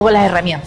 las herramientas.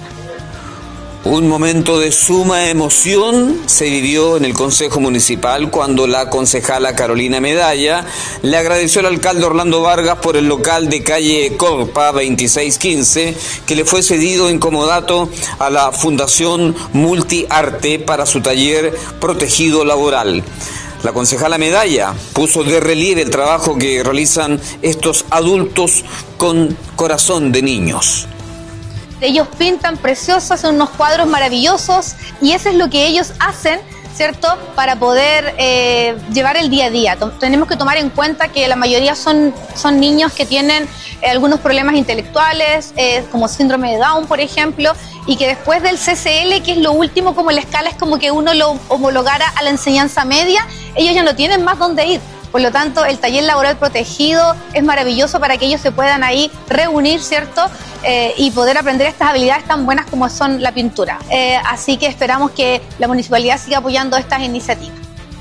Un momento de suma emoción se vivió en el Consejo Municipal cuando la concejala Carolina Medalla le agradeció al alcalde Orlando Vargas por el local de calle Corpa 2615 que le fue cedido en comodato a la Fundación Multiarte para su taller protegido laboral. La concejala Medalla puso de relieve el trabajo que realizan estos adultos con corazón de niños. Ellos pintan preciosos, hacen unos cuadros maravillosos y eso es lo que ellos hacen, ¿cierto?, para poder llevar el día a día. Tenemos que tomar en cuenta que la mayoría son niños que tienen algunos problemas intelectuales, como síndrome de Down, por ejemplo, y que después del CCL, que es lo último, como la escala es como que uno lo homologara a la enseñanza media, ellos ya no tienen más dónde ir. Por lo tanto, el taller laboral protegido es maravilloso para que ellos se puedan ahí reunir, ¿cierto?, y poder aprender estas habilidades tan buenas como son la pintura. Así que esperamos que la municipalidad siga apoyando estas iniciativas.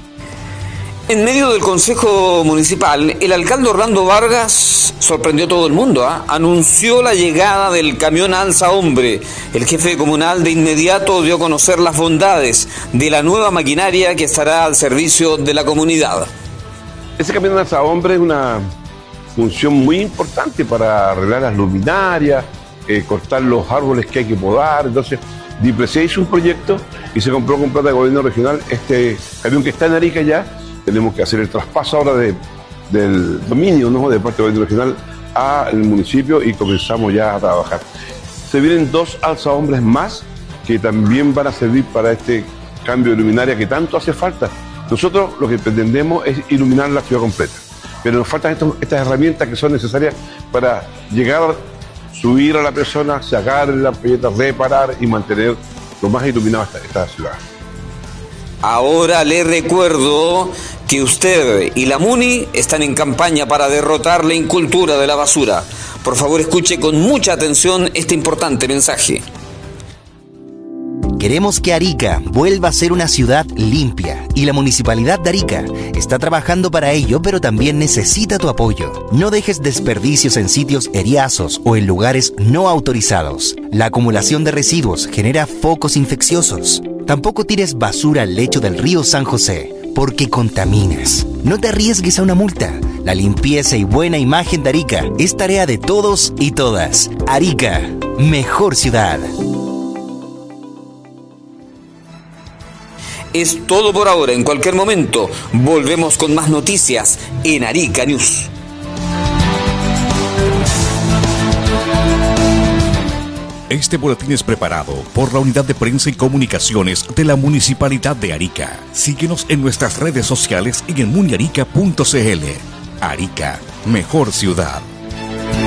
En medio del Consejo Municipal, el alcalde Orlando Vargas sorprendió a todo el mundo. Anunció la llegada del camión Alza Hombre. El jefe comunal de inmediato dio a conocer las bondades de la nueva maquinaria que estará al servicio de la comunidad. Ese camión Alza Hombre es una función muy importante para arreglar las luminarias, cortar los árboles que hay que podar. Entonces, DIPRESE hizo un proyecto y se compró con plata del gobierno regional este camión que está en Arica ya. Tenemos que hacer el traspaso ahora del dominio, ¿no?, de parte del gobierno regional al municipio y comenzamos ya a trabajar. Se vienen 2 Alza Hombres más que también van a servir para este cambio de luminaria que tanto hace falta. Nosotros lo que pretendemos es iluminar la ciudad completa, pero nos faltan estas herramientas que son necesarias para llegar, subir a la persona, sacar la ampolleta, reparar y mantener lo más iluminada esta ciudad. Ahora le recuerdo que usted y la MUNI están en campaña para derrotar la incultura de la basura. Por favor, escuche con mucha atención este importante mensaje. Queremos que Arica vuelva a ser una ciudad limpia y la Municipalidad de Arica está trabajando para ello, pero también necesita tu apoyo. No dejes desperdicios en sitios eriazos o en lugares no autorizados. La acumulación de residuos genera focos infecciosos. Tampoco tires basura al lecho del río San José, porque contaminas. No te arriesgues a una multa. La limpieza y buena imagen de Arica es tarea de todos y todas. Arica, mejor ciudad. Es todo por ahora. En cualquier momento volvemos con más noticias en Arica News. Este boletín es preparado por la Unidad de Prensa y Comunicaciones de la Municipalidad de Arica. Síguenos en nuestras redes sociales y en muniarica.cl. Arica, mejor ciudad.